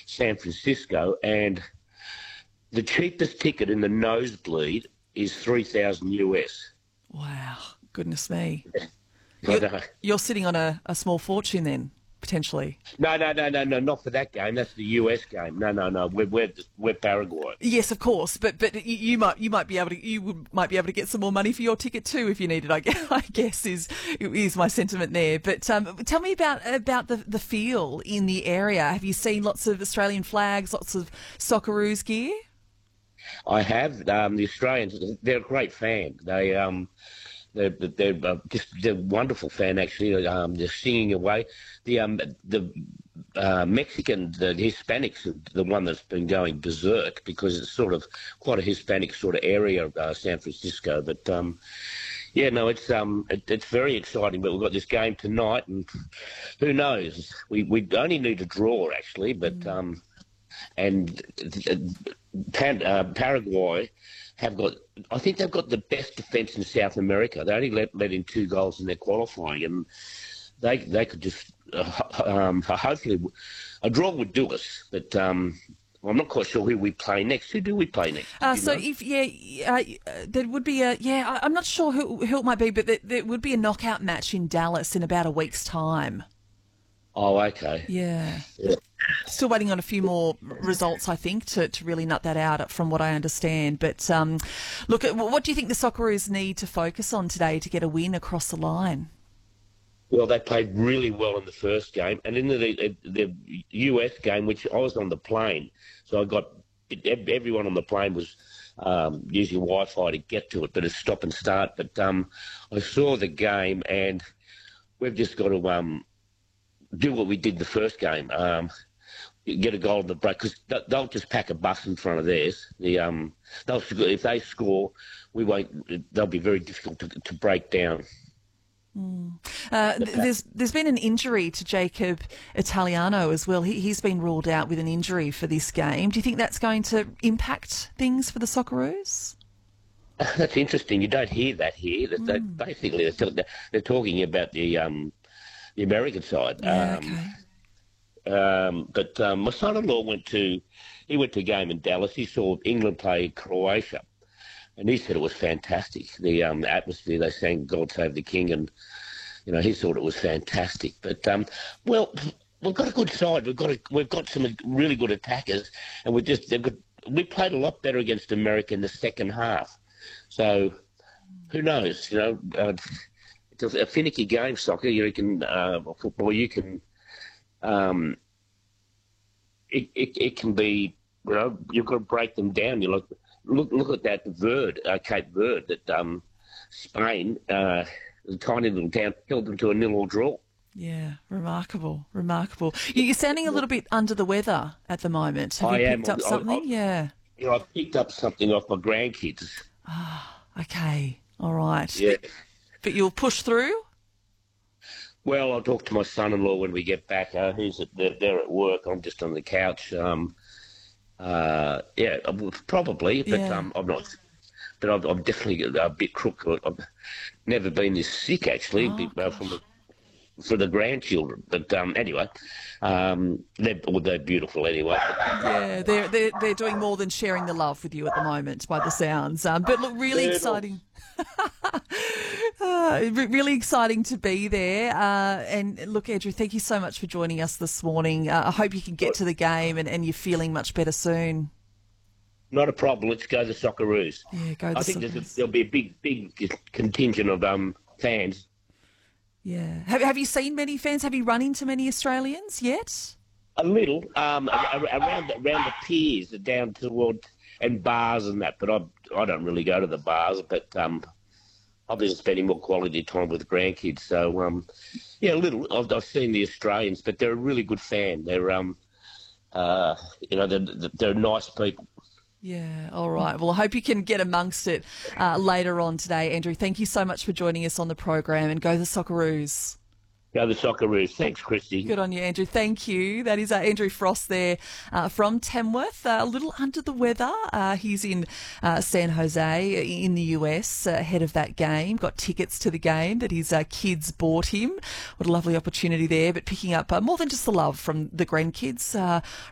San Francisco, and the cheapest ticket in the nosebleed is 3,000 US. Wow, goodness me. I You're, know. you're sitting on a small fortune then, potentially. No, not for that game. That's the US game. No. We're Paraguay. Yes, of course, but you might be able to get some more money for your ticket too if you need it. I guess is my sentiment there. But tell me about the feel in the area. Have you seen lots of Australian flags, lots of Socceroos gear? I have. The Australians, they're a great fan. They're a wonderful fan, actually. They're singing away. The Mexican, the Hispanics, are the one that's been going berserk because it's sort of quite a Hispanic sort of area, San Francisco. But it's very exciting. But we've got this game tonight, and who knows? We only need a draw actually, but Paraguay have got. I think they've got the best defence in South America. They only let in 2 goals in their qualifying, and they could just hopefully a draw would do us. But I'm not quite sure who we play next. Who do we play next? There would be I'm not sure who it might be, but there would be a knockout match in Dallas in about a week's time. Oh, okay. Yeah. Still waiting on a few more results, I think, to really nut that out from what I understand. But look, what do you think the Socceroos need to focus on today to get a win across the line? Well, they played really well in the first game, and in the US game, which I was on the plane, so I got everyone on the plane was using Wi-Fi to get to it, but it's stop and start. But I saw the game, and we've just got to do what we did the first game. Get a goal in the break, because they'll just pack a bus in front of theirs. If they score, they'll be very difficult to break down. There's been an injury to Jacob Italiano as well. He's been ruled out with an injury for this game. Do you think that's going to impact things for the Socceroos? That's interesting. You don't hear that here. Basically, they're talking about the American side. Yeah, okay. But my son-in-law went to a game in Dallas. He saw England play Croatia, and he said it was fantastic. The atmosphere, they sang "God Save the King," and he thought it was fantastic. But we've got a good side. We've got some really good attackers, and we played a lot better against America in the second half. So who knows? It's a finicky game, soccer. Football. You can. It can be, you've got to break them down. You look at that Cape Verde, that Spain, a tiny little town, held them to a 0-0 draw. Yeah, remarkable. You're sounding a little bit under the weather at the moment. Have you picked up something? Yeah. I picked up something off my grandkids. Okay, all right. Yeah. But you'll push through? Well, I'll talk to my son-in-law when we get back. They're at work. I'm just on the couch. Probably, but I'm not. But I'm definitely a bit crook. I've never been this sick, actually, for the grandchildren. But anyway, they're beautiful anyway. Yeah, they're doing more than sharing the love with you at the moment, by the sounds. But look, really exciting. Really exciting to be there. And look, Andrew, thank you so much for joining us this morning. I hope you can get to the game and you're feeling much better soon. Not a problem. Let's go the Socceroos. Yeah, go the I think there'll be a big contingent of fans. Yeah. Have you seen many fans? Have you run into many Australians yet? A little. Around the piers, down toward and bars and that. But I don't really go to the bars. But I've been spending more quality time with the grandkids. So a little. I've seen the Australians, but they're a really good fan. They're they're nice people. Yeah, all right. Well, I hope you can get amongst it later on today, Andrew. Thank you so much for joining us on the program, and go the Socceroos. Go the Socceroos. Thanks, Christy. Good on you, Andrew. Thank you. That is Andrew Frost there from Tamworth, a little under the weather. He's in San Jose in the US ahead of that game. Got tickets to the game that his kids bought him. What a lovely opportunity there, but picking up more than just the love from the grandkids.